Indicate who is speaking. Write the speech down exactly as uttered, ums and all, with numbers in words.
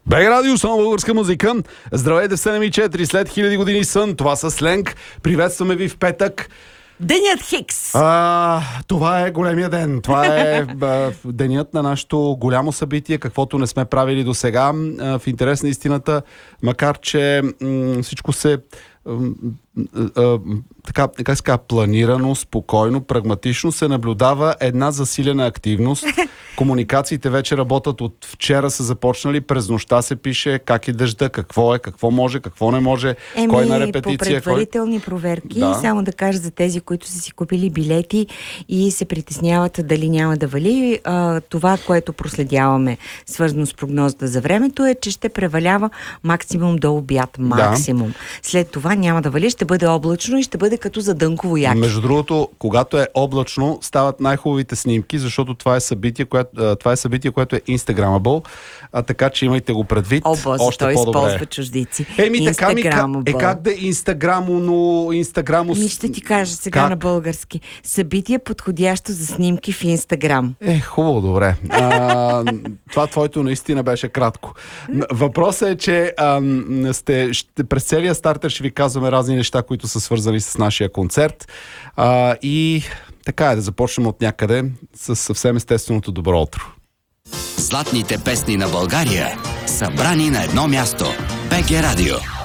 Speaker 1: БГ Радио, само българска музика. Здравейте в седем и четири след хиляди години сън. Това са Сленг. Приветстваме ви в петък.
Speaker 2: Денят Хикс.
Speaker 1: А, това е големия ден. Това е а, денят на нашето голямо събитие, каквото не сме правили до сега. В интерес на истината, макар че м- всичко се а, а, така, как ска, планирано, спокойно, прагматично се наблюдава една засилена активност. Комуникациите вече работят от вчера, са започнали, през нощта се пише как е дъжда, какво е, какво може, какво не може,
Speaker 2: Еми,
Speaker 1: кой на репетиция.
Speaker 2: по предварителни кой... проверки,
Speaker 1: да.
Speaker 2: Само да кажа за тези, които са си купили билети и се притесняват дали няма да вали. А, това, което проследяваме, свързано с прогнозата за времето, е, че ще превалява максимум до обяд. Максимум. Да. След това няма да вали, ще бъде облачно и ще бъде като за дънково яки.
Speaker 1: Между другото, когато е облачно, стават най-хубавите снимки, защото това е събитие, което, това е събитие, което е инстаграмабъл, а така че имайте го предвид.
Speaker 2: О, Боже,
Speaker 1: още
Speaker 2: той
Speaker 1: по-добре.
Speaker 2: използва чуждици.
Speaker 1: Еми, така ми, е как да е инстаграмно, инстаграмо...
Speaker 2: Ми ще ти кажа сега как? На български. Събитие подходящо за снимки в Инстаграм.
Speaker 1: Е, хубаво, добре. А, това твоето наистина беше кратко. Въпросът е, че а, сте, ще, през целия стартер ще ви казваме разни неща, които са свързани с нашия концерт. А, и така е, да започнем от някъде с съвсем естественото добро утро.
Speaker 3: Златните песни на България, събрани на едно място. БГ Радио.